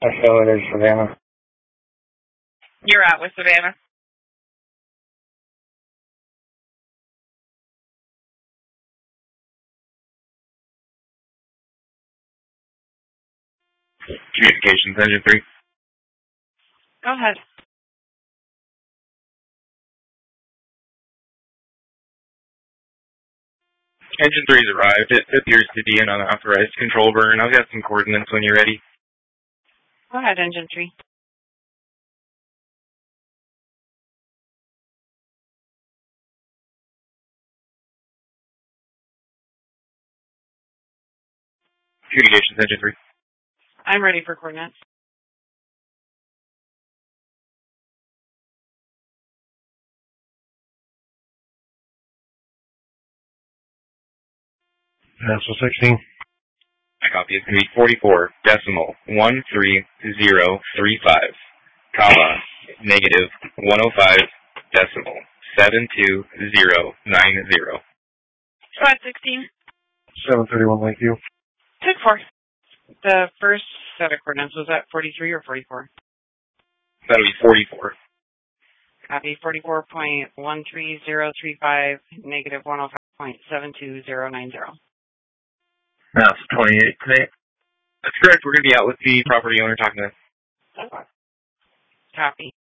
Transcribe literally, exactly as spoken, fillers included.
I feel it is Savannah. You're out with Savannah. Communications, Engine three. Go ahead. Engine three's arrived. It appears to be an unauthorized control burn. I've got some coordinates when you're ready. Go ahead, Engine three. Communications, Engine three. I'm ready for coordinates. Pencil sixteen. My copy is going to be forty-four decimal one three zero three five, comma, negative one oh five decimal seven two zero nine zero. Go ahead, sixteen. seven thirty-one Lakeview. Take four. The first set of coordinates, was that forty-three or forty-four? That'll be forty-four. Copy, forty-four point one three zero three five, negative one oh five point seven two zero nine zero. That's twenty-eight today. That's correct. We're going to be out with the property owner talking to them. Copy.